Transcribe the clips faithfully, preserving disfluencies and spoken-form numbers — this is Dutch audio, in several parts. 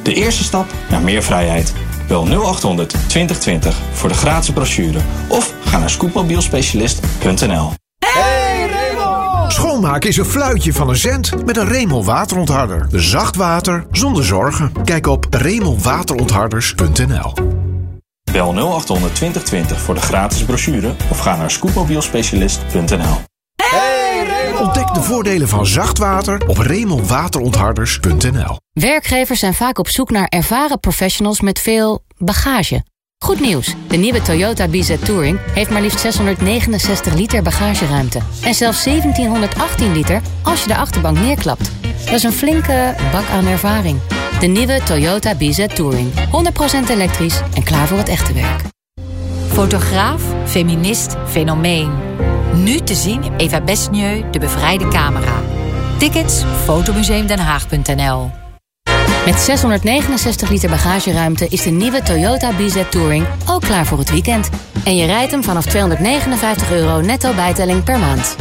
De eerste stap naar meer vrijheid. Bel nul acht honderd twintig twintig voor de gratis brochure of ga naar scootmobielspecialist punt n l. Hey Raymond! Schoonmaken is een fluitje van een cent met een Raymond waterontharder. Zacht water zonder zorgen. Kijk op raymond waterontharders punt n l. Bel nul acht honderd twintig twintig voor de gratis brochure of ga naar scootmobielspecialist punt n l. Hey Raymond! Ontdek de voordelen van zacht water op raymond waterontharders punt n l. Werkgevers zijn vaak op zoek naar ervaren professionals met veel bagage. Goed nieuws, de nieuwe Toyota B Z Touring heeft maar liefst zeshonderdnegenenzestig liter bagageruimte. En zelfs zeventienhonderdachttien liter als je de achterbank neerklapt. Dat is een flinke bak aan ervaring. De nieuwe Toyota B Z Touring. honderd procent elektrisch en klaar voor het echte werk. Fotograaf, feminist, fenomeen. Nu te zien Eva Besnieu, de bevrijde camera. Tickets fotomuseumdenhaag punt n l. Met zeshonderdnegenenzestig liter bagageruimte is de nieuwe Toyota B Z Touring ook klaar voor het weekend. En je rijdt hem vanaf tweehonderdnegenenvijftig euro netto bijtelling per maand.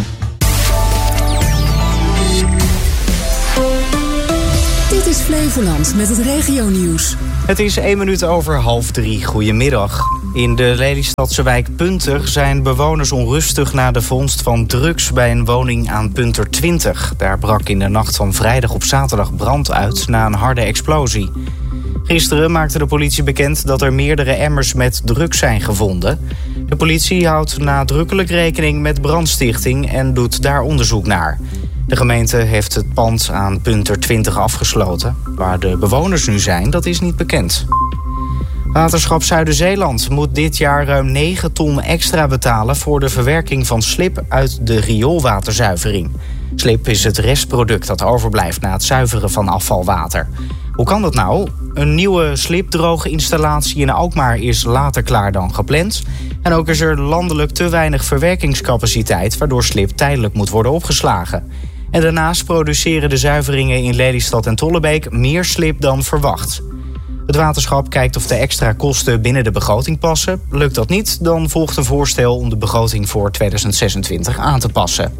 Dit is Flevoland met het regionieuws. Het is één minuut over half drie. Goedemiddag. In de Lelystadse wijk Punter zijn bewoners onrustig na de vondst van drugs bij een woning aan Punter twintig. Daar brak in de nacht van vrijdag op zaterdag brand uit na een harde explosie. Gisteren maakte de politie bekend dat er meerdere emmers met drugs zijn gevonden. De politie houdt nadrukkelijk rekening met brandstichting en doet daar onderzoek naar. De gemeente heeft het pand aan Punter twintig afgesloten. Waar de bewoners nu zijn, dat is niet bekend. Waterschap Zuider-Zeeland moet dit jaar ruim negen ton extra betalen voor de verwerking van slib uit de rioolwaterzuivering. Slib is het restproduct dat overblijft na het zuiveren van afvalwater. Hoe kan dat nou? Een nieuwe slibdrooginstallatie in Alkmaar is later klaar dan gepland. En ook is er landelijk te weinig verwerkingscapaciteit, waardoor slib tijdelijk moet worden opgeslagen. En daarnaast produceren de zuiveringen in Lelystad en Tollebeek meer slib dan verwacht. Het waterschap kijkt of de extra kosten binnen de begroting passen. Lukt dat niet, dan volgt een voorstel om de begroting voor tweeduizend zesentwintig aan te passen.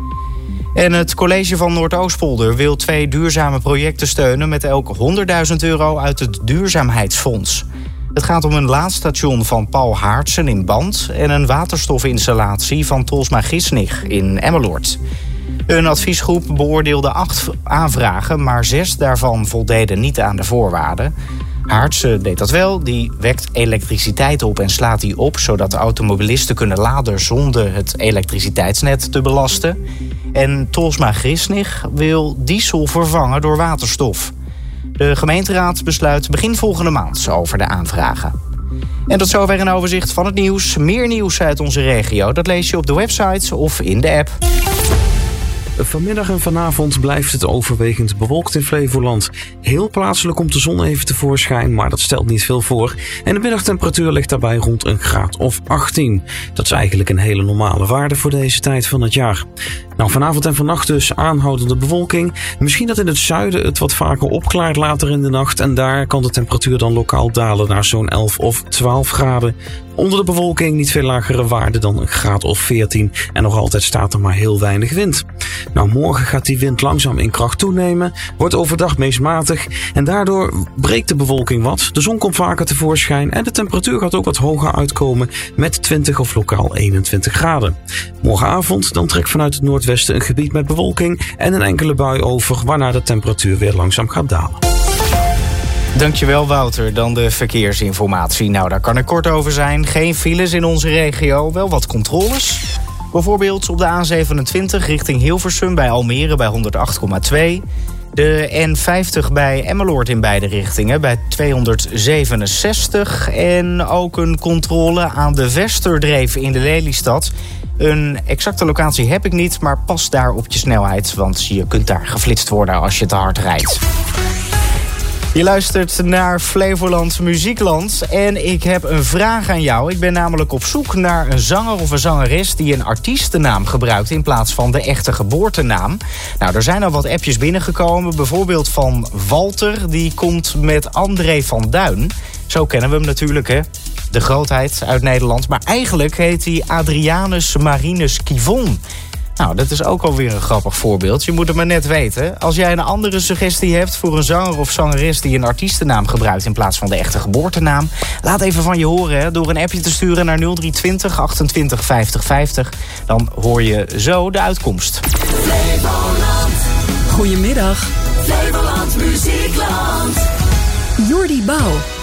En het college van Noordoostpolder wil twee duurzame projecten steunen met elk honderdduizend euro uit het duurzaamheidsfonds. Het gaat om een laadstation van Paul Haartsen in Band en een waterstofinstallatie van Tolsma Gisnig in Emmeloord. Een adviesgroep beoordeelde acht aanvragen, maar zes daarvan voldeden niet aan de voorwaarden. Haartsen deed dat wel, die wekt elektriciteit op en slaat die op, zodat automobilisten kunnen laden zonder het elektriciteitsnet te belasten. En Tolsma Gisnig wil diesel vervangen door waterstof. De gemeenteraad besluit begin volgende maand over de aanvragen. En tot zover een overzicht van het nieuws. Meer nieuws uit onze regio, dat lees je op de website of in de app. Vanmiddag en vanavond blijft het overwegend bewolkt in Flevoland. Heel plaatselijk komt de zon even tevoorschijn, maar dat stelt niet veel voor. En de middagtemperatuur ligt daarbij rond een graad of achttien. Dat is eigenlijk een hele normale waarde voor deze tijd van het jaar. Nou, vanavond en vannacht dus aanhoudende bewolking. Misschien dat in het zuiden het wat vaker opklaart later in de nacht. En daar kan de temperatuur dan lokaal dalen naar zo'n elf of twaalf graden. Onder de bewolking niet veel lagere waarden dan een graad of veertien. En nog altijd staat er maar heel weinig wind. Nou, morgen gaat die wind langzaam in kracht toenemen. Wordt overdag meest matig. En daardoor breekt de bewolking wat. De zon komt vaker tevoorschijn. En de temperatuur gaat ook wat hoger uitkomen. Met twintig of lokaal eenentwintig graden. Morgenavond dan trekt vanuit het noordwesten een gebied met bewolking. En een enkele bui over. Waarna de temperatuur weer langzaam gaat dalen. Dankjewel Wouter, dan de verkeersinformatie. Nou, daar kan ik kort over zijn. Geen files in onze regio, wel wat controles. Bijvoorbeeld op de A zevenentwintig richting Hilversum bij Almere bij honderdacht komma twee. De N vijftig bij Emmeloord in beide richtingen bij tweehonderdzevenenzestig. En ook een controle aan de Westerdreef in de Lelystad. Een exacte locatie heb ik niet, maar pas daar op je snelheid. Want je kunt daar geflitst worden als je te hard rijdt. Je luistert naar Flevoland Muziekland en ik heb een vraag aan jou. Ik ben namelijk op zoek naar een zanger of een zangeres die een artiestennaam gebruikt in plaats van de echte geboortenaam. Nou, er zijn al wat appjes binnengekomen, bijvoorbeeld van Walter, die komt met André van Duin. Zo kennen we hem natuurlijk, hè. De grootheid uit Nederland. Maar eigenlijk heet hij Adrianus Marinus Kivon. Nou, dat is ook alweer een grappig voorbeeld. Je moet het maar net weten. Als jij een andere suggestie hebt voor een zanger of zangeres die een artiestennaam gebruikt in plaats van de echte geboortenaam, laat even van je horen hè, door een appje te sturen naar nul drie twintig achtentwintig vijftig vijftig. Dan hoor je zo de uitkomst. Flevoland. Goedemiddag. Flevoland Muziekland. Jordi Bouw.